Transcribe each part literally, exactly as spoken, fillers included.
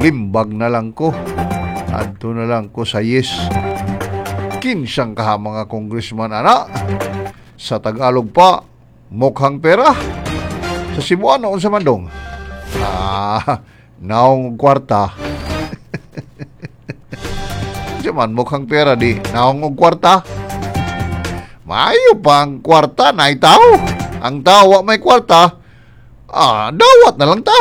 Limbag na lang ko. Adto na lang ko sa yes. Kinsang kaha mga congressman ana. Sa Tagalog pa, mukhang pera. Sa Cebuano, unsa man dong? Ah, naong kwarta. Diyan mukhang pera di. Naong kwarta. Maayo pa ang kwarta na itaw. Ang tawa may kwarta, ah, dawat na lang ta.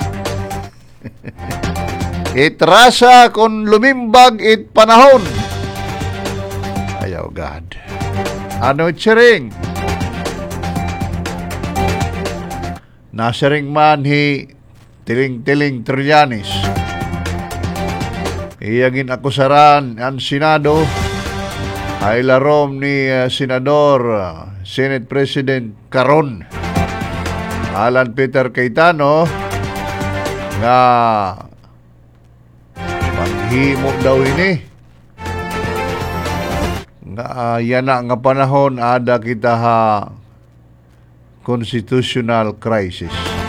Itrasa kung lumimbag it panahon. Ayaw God. Ano itsering? Nasaring man hi tiling-tiling Trillanes. Iyagin akusaran ang Senado ay larom ni uh, Senador uh, Senate President karon Alan Peter Cayetano nga panghimo daw ini nga uh, yan na nga panahon ada kita ha constitutional crisis.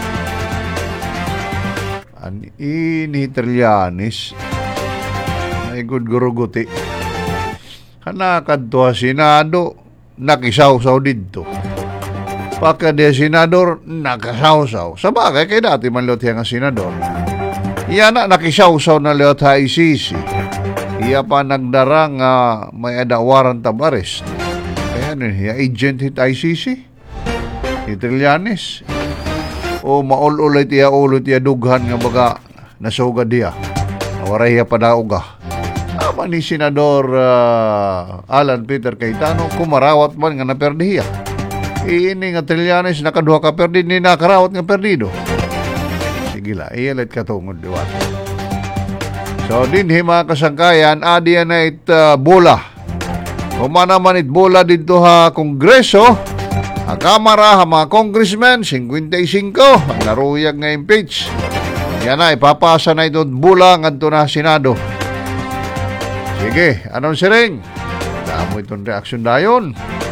An ini Trillanes ay good guruguti. Kana kadto Senado nakisaw-saw dito. Pagka di senador nakasaw-saw. Sa bagay kay dati man lot nga senador. Iya na nakisaw-saw na lot ha I C C. Iya pa nagdara nga may ada warrant of arrest. Kaya ano, iya agent hit I C C. Trillanes. O maul-ulit iya ulit iya dughan nga baga nasugad diya. Waray iya padauga. Ama ni Senador uh, Alan Peter Cayetano kumarawat man nga naperdiya. Ini nga Trillanes nakaduha ka perdi ni nakarawat nga perdido. Sige la, iyalit katungod diwat. So din mga kasangkayan, adi na it uh, bola. Kumana man it bola dito ha Kongreso. Ang Kamara, ha mga congressmen, fifty-five, ang naruyag nga impeach. Yan na, ipapasa na ito bulang ngadto na Senado. Sige, anong siring? Damo itong reaksyon dayon.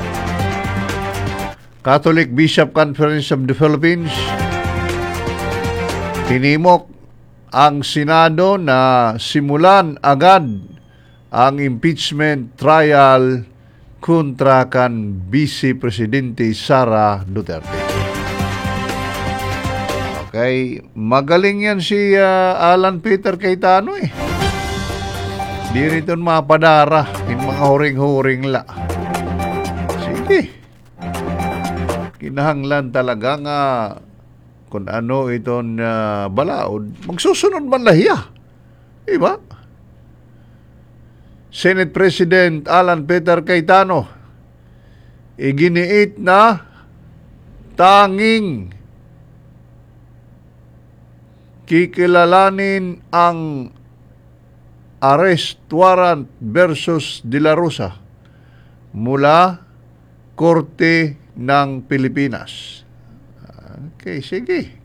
Catholic Bishop Conference of the Philippines tinimok ang Senado na simulan agad ang impeachment trial kontra kan Vice Presidente Sara Duterte. Okay, magaling yan si uh, Alan Peter Cayetano eh. Di rito mapadara in mga huring-huring la. Sige. Kinahanglan talaga nga kung ano itong uh, balaod, magsusunod man lahiya. Diba? Senate President Alan Peter Cayetano iginiit na tanging kikilalanin ang arrest warrant versus De La Rosa mula Korte ng Pilipinas. Okay, sige.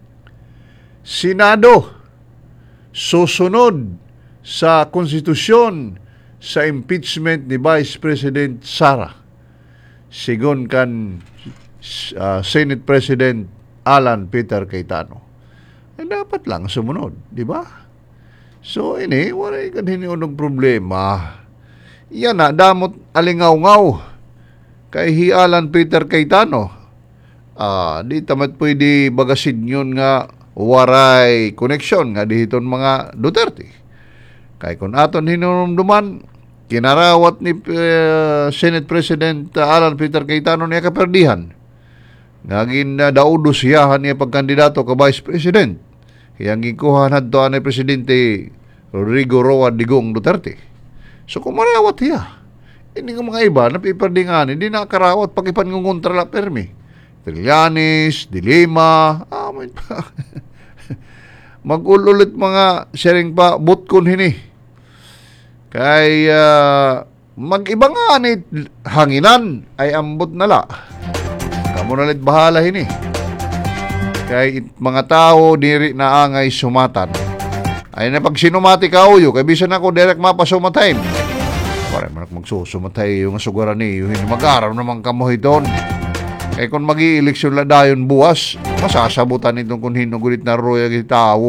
Senado susunod sa konstitusyon sa impeachment ni Vice President Sara sigon kan uh, Senate President Alan Peter Cayetano. Eh, dapat lang sumunod, di ba? So ini wala kan hiniunog problema. Yan na damot alingaw-ngaw kay hi Alan Peter Cayetano. Ah, di tamat pwede bagasin yun nga waray koneksyon nga dihiton mga Duterte. Kay kung aton hinumduman, kinarawat ni uh, Senate President uh, Alan Peter Cayetano niya kaperdihan. Naging uh, daudo siyahan niya pagkandidato ka Vice President. Kaya ang gikuhan hadto ni Presidente Rodrigo Roa Digong Duterte. So kumarawat siya. Hindi nga mga iba, napiperdingan, hindi nakarawat pakipan ng kontra la permi. Trillanes, Dilima, amin pa. Mag-ululit mga sharing pa, butkon hini. Kay uh, mag-iba nga ni hanginan ay ambot nala. Kamu nalit bahala hini. Kay it, mga tao diri na angay sumatan. Ay na pag sinumati ka uyo, kay bisan ako direct mapasumatay. Para man magsusumatay yung sugaran ni yung mag-araw naman kamo hiton. Kay kung mag-i-eleksyon la dayon buwas, masasabutan itong kung hinugulit na royal tao.